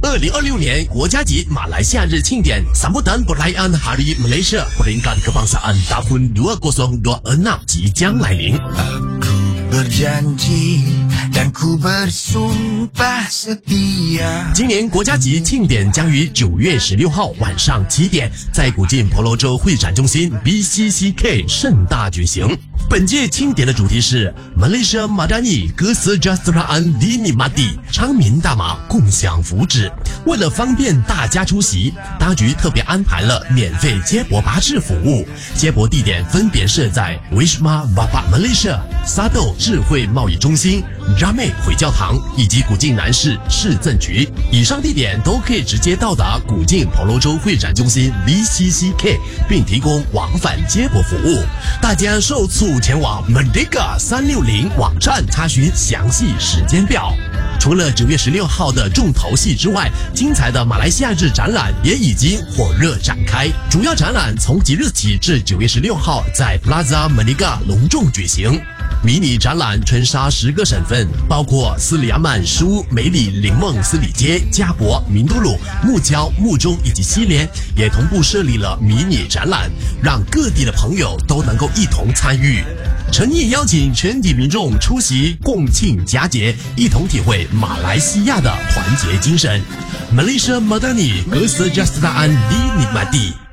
2026年国家级马来西亚日庆典 Sambutan Perayaan Hari Malaysia Peringkat Kebangsaan Tahun 2026 即将来临。 Berjanji dan ku bersumpah setia。 今年国家级庆典将于9月16号晚上7点在古晋婆罗洲会展中心 BCCK 盛大举行。本届庆典的主题是 Malaysia Madani Kesejahteraan Dinikmati 昌明大马共享福祉。为了方便大家出席，当局特别安排了免费接驳巴士服务，接驳地点分别设在 Wisma Bapa Malaysia、Sado 智慧贸易中心、Jameh 回教堂以及古晋南市市政局。以上地点都可以直接到达古晋婆罗洲会展中心 BCCK， 并提供往返接驳服务。大家受促前往 Merdeka 360网站查询详细时间表。除了9月16号的重头戏之外，精彩的马来西亚日展览也已经火热展开。主要展览从即日起至9月16号在 Plaza Merdeka 隆重举行。迷你展览春杀10个省份，包括斯里亚曼、苏、梅里、林梦、斯里街、加博、明都鲁、木礁、木中以及西联，也同步设立了迷你展览，让各地的朋友都能够一同参与。诚意邀请全体民众出席共庆佳节，一同体会马来西亚的团结精神。Malaysia Madani Kesejahteraan Dinikmati。